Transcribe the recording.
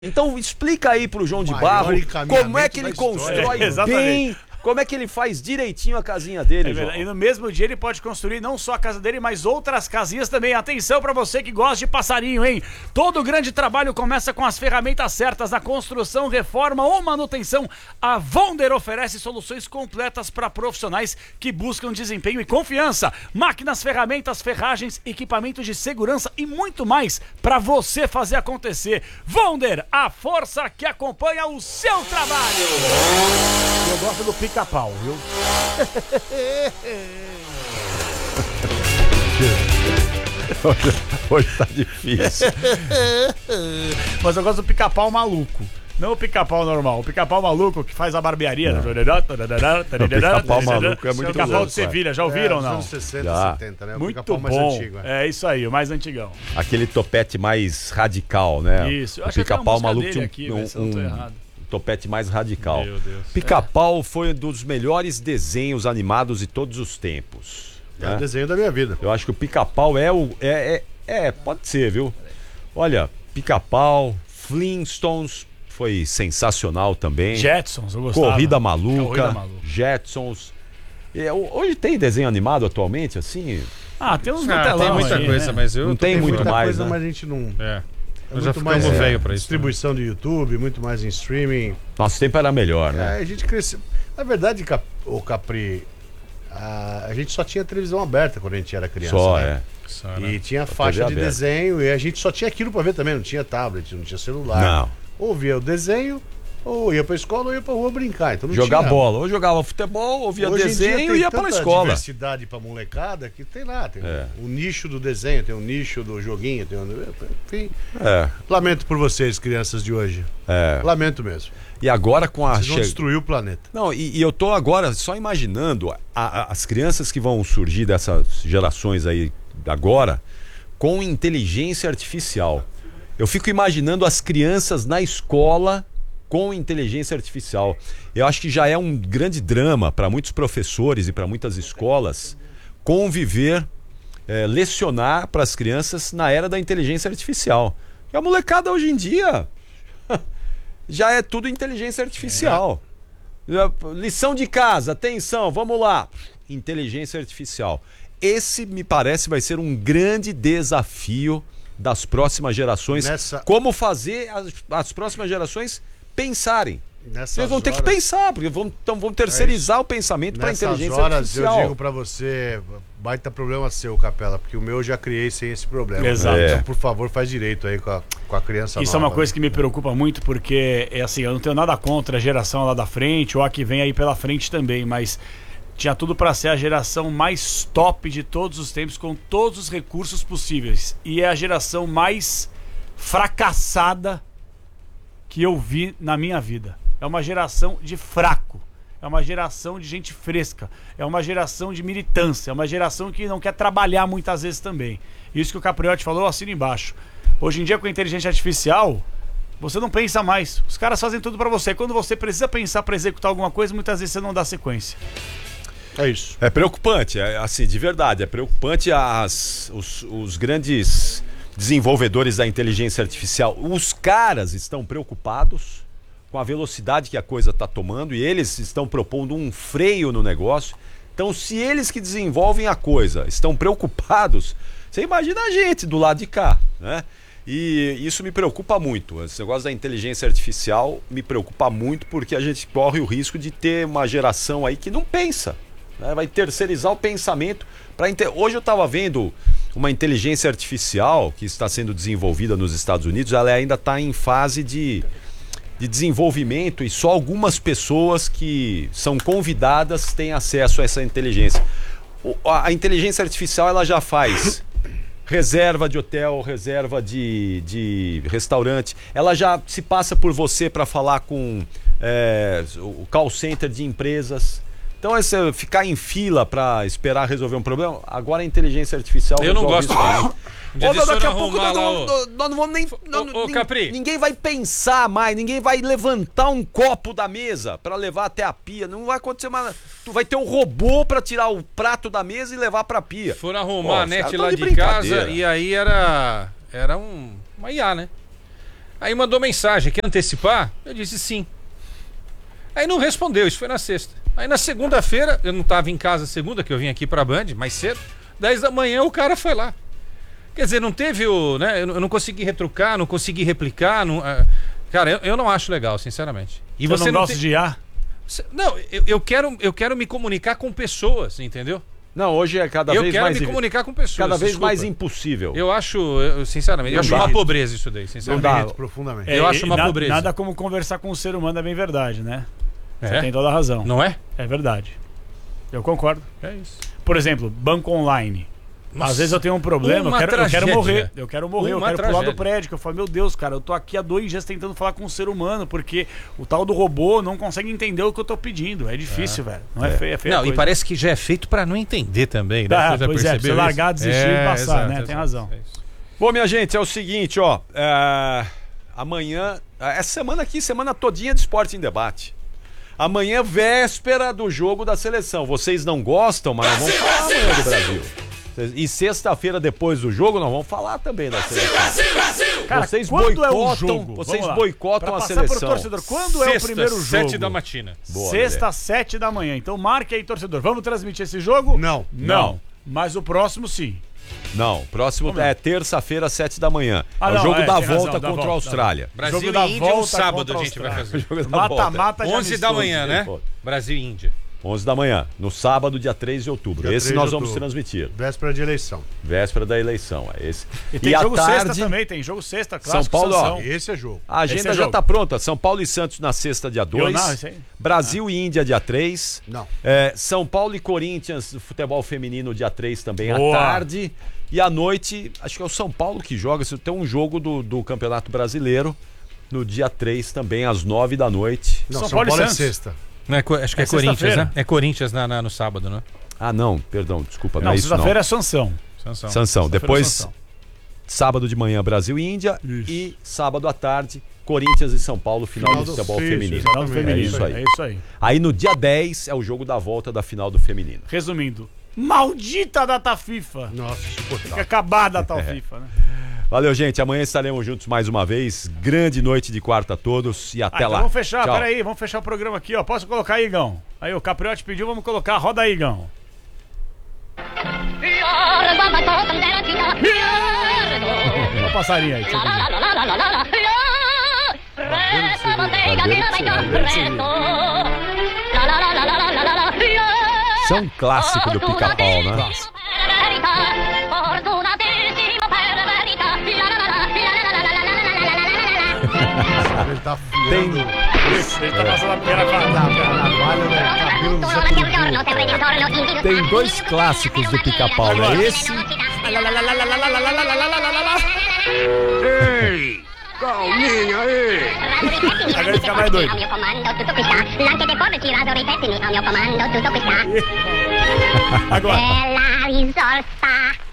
Então explica aí pro João de Barro como é que ele constrói bem, como é que ele faz direitinho a casinha dele, João. E no mesmo dia ele pode construir não só a casa dele, mas outras casinhas também. Atenção pra você que gosta de passarinho, hein? Todo grande trabalho começa com as ferramentas certas na construção, reforma ou manutenção. A Vonder oferece soluções completas para profissionais que buscam desempenho e confiança. Máquinas, ferramentas, ferragens, equipamentos de segurança e muito mais para você fazer acontecer. Vonder, a força que acompanha o seu trabalho. Eu gosto do pica-pau, viu? Hoje tá difícil. Mas eu gosto do pica-pau maluco. Não o pica-pau normal, o pica-pau maluco que faz a barbearia. O pica-pau maluco é muito bom. Pica-pau de Sevilha, já ouviram ou não? Anos 60, 70, né? O muito mais bom. Antigo, é isso aí, o mais antigão. Aquele topete mais radical, né? Isso, eu o acho que pica-pau maluco tinha tinha um topete mais radical. Meu Deus. Pica-pau foi um dos melhores desenhos animados de todos os tempos. É o desenho da minha vida. Eu acho que o pica-pau pode ser, viu? Olha, pica-pau, Flintstones foi sensacional também. Jetsons, eu gostava. Corrida Maluca, Jetsons. Hoje tem desenho animado atualmente, assim? Tem uns no telão. Tem muita aí, coisa, né? mas eu Não tem muito muita mais, coisa, né? mas a gente não... Eu já ficamos velho pra isso. Distribuição do YouTube, muito mais em streaming. Nosso tempo era melhor, né? A gente cresceu. Na verdade, o Capri, a gente só tinha televisão aberta quando a gente era criança. Só, né? E tinha faixa de desenho e a gente só tinha aquilo pra ver também. Não tinha tablet, não tinha celular. Não. Ou via o desenho, ou ia pra escola, ou ia pra rua brincar. Então não Jogar tinha... bola. Ou jogava futebol, ou via Hoje desenho e ia pra escola. Tem diversidade pra molecada que tem lá. Tem o nicho do desenho, tem o nicho do joguinho, tem enfim. Lamento por vocês, crianças de hoje. Lamento mesmo. E agora com a... Vocês vão destruir o planeta. Não, e eu tô agora só imaginando as crianças que vão surgir dessas gerações aí agora com inteligência artificial. Eu fico imaginando as crianças na escola com inteligência artificial. Eu acho que já é um grande drama para muitos professores e para muitas escolas conviver, lecionar para as crianças na era da inteligência artificial. E a molecada hoje em dia já é tudo inteligência artificial. Lição de casa, atenção, vamos lá. Inteligência artificial. Esse, me parece, vai ser um grande desafio das próximas gerações. Como fazer as próximas gerações pensarem. Vocês vão ter que pensar, porque vão terceirizar o pensamento para a inteligência artificial. Eu digo para você, baita problema seu, Capela, porque o meu eu já criei sem esse problema. Exato. Então, por favor, faz direito aí com a criança Isso nova. É uma coisa que me preocupa muito, porque assim, eu não tenho nada contra a geração lá da frente, ou a que vem aí pela frente também, mas tinha tudo para ser a geração mais top de todos os tempos, com todos os recursos possíveis. E é a geração mais fracassada que eu vi na minha vida. É uma geração de fraco. É uma geração de gente fresca. É uma geração de militância. É uma geração que não quer trabalhar muitas vezes também. Isso que o Capriotti falou, eu assino embaixo. Hoje em dia, com a inteligência artificial, você não pensa mais. Os caras fazem tudo para você. Quando você precisa pensar para executar alguma coisa, muitas vezes você não dá sequência. É isso. É preocupante, assim, de verdade. É preocupante os grandes desenvolvedores da inteligência artificial. Os caras estão preocupados com a velocidade que a coisa está tomando e eles estão propondo um freio no negócio. Então, se eles que desenvolvem a coisa estão preocupados, você imagina a gente do lado de cá, né? E isso me preocupa muito. Esse negócio da inteligência artificial me preocupa muito porque a gente corre o risco de ter uma geração aí que não pensa, né? Vai terceirizar o pensamento. Hoje eu estava vendo uma inteligência artificial que está sendo desenvolvida nos Estados Unidos. Ela ainda está em fase de desenvolvimento e só algumas pessoas que são convidadas têm acesso a essa inteligência. A inteligência artificial ela já faz reserva de hotel, reserva de restaurante. Ela já se passa por você para falar com o call center de empresas. Então, você ficar em fila para esperar resolver um problema, agora a inteligência artificial... Eu não gosto disso. Daqui a pouco nós não vamos nem... Capri. Ninguém vai pensar mais, ninguém vai levantar um copo da mesa para levar até a pia. Não vai acontecer mais. Tu vai ter um robô para tirar o prato da mesa e levar para a pia. Foram arrumar a net lá de casa e aí era uma IA, né? Aí mandou mensagem, quer antecipar? Eu disse sim. Aí não respondeu, isso foi na sexta. Aí na segunda-feira, eu não estava em casa segunda, que eu vim aqui pra Band, mais cedo, 10 da manhã o cara foi lá. Quer dizer, não teve o... né? Eu não consegui retrucar, não consegui replicar. Não, cara, eu não acho legal, sinceramente. E você não gosta de IA? Não, eu quero me comunicar com pessoas, entendeu? Não, hoje é cada vez mais... Eu quero me comunicar com pessoas. Cada vez mais impossível. Eu acho, sinceramente, eu acho uma pobreza isso daí, sinceramente. Não profundamente. Eu acho uma pobreza. Nada como conversar com o ser humano, é bem verdade, né? É? Você tem toda a razão. Não é? É verdade. Eu concordo. É isso. Por exemplo, banco online. Nossa, às vezes eu tenho um problema, eu quero morrer. Eu quero morrer, eu quero pular do prédio. Que eu falo, meu Deus, cara, eu tô aqui há 2 dias tentando falar com um ser humano, porque o tal do robô não consegue entender o que eu tô pedindo. É difícil, velho. Não é feio, é feio. Não, e parece que já é feito pra não entender também, né? Tá, pois é, pra você largar, desistir e passar, né? Tem razão. Bom, minha gente, é o seguinte, ó. Amanhã, essa semana aqui, semana todinha de Esporte em Debate. Amanhã, véspera do jogo da seleção. Vocês não gostam, mas nós vamos falar amanhã do Brasil. E sexta-feira, depois do jogo, nós vamos falar também da seleção. Cara, vocês quando boicotam, é o jogo? vocês boicotam a seleção. Pro torcedor, quando é o primeiro jogo? 7 da matina. Sexta, 7 da manhã. Então marque aí, torcedor. Vamos transmitir esse jogo? Não. Mas o próximo, sim. Não, próximo é terça-feira, 7 da manhã. É o não, jogo da tem volta razão, contra a Austrália. Brasil Jogo da e Índia, um volta sábado contra a gente vai Austrália. fazer. Mata-mata de 11 da amistoso. manhã, né? Brasil e Índia. 11 da manhã, no sábado, dia 3 de outubro. Dia Esse 3 nós de vamos outubro. transmitir. Véspera de eleição. Véspera da eleição, é esse. E tem à jogo tarde, sexta também, tem jogo sexta, São clássico, Paulo, ó, Sansão. Esse é jogo. a agenda Esse é já jogo. está pronta. São Paulo e Santos na sexta, dia 2. Não, isso aí. Brasil e Índia, dia 3. Não. São Paulo e Corinthians, futebol feminino, dia 3 também, Boa. à tarde. E à noite, acho que é o São Paulo que joga. Tem um jogo do Campeonato Brasileiro no dia 3 também, às 9 da noite. Não, São São Paulo e Paulo é Santos. sexta. Não é, acho que é Corinthians, sexta-feira? né? É Corinthians no sábado, né? Ah, não, perdão, desculpa, não, Não, é isso não. sexta-feira é Sansão. Sansão. Sansão. Depois, Sansão. sábado de manhã, Brasil e Índia. Isso. E sábado à tarde, Corinthians e São Paulo, final do futebol feminino. Final do feminino. É isso aí. É isso aí. Aí no dia 10 é o jogo da volta da final do feminino. Resumindo, maldita data FIFA. Nossa, Tem que insuportável. acabar a data FIFA, né? Valeu, gente. Amanhã estaremos juntos mais uma vez. Grande noite de quarta a todos e até Então lá. vamos fechar, Tchau. peraí, vamos fechar o programa aqui, ó. Posso colocar aí, Igão? Aí o Capriotti pediu, vamos colocar, roda aí, Igão. Uma passarinha aí. Isso é um clássico do Pica-Pau, né? Clássico. Ele tá Tem, afiando Ele tá passando a pera pra a navalha no cabelo do Zé Curubu. tem 2 clássicos do Pica-Pau, né? Esse Ei, calminha aí! Agora ele fica mais doido. Agora!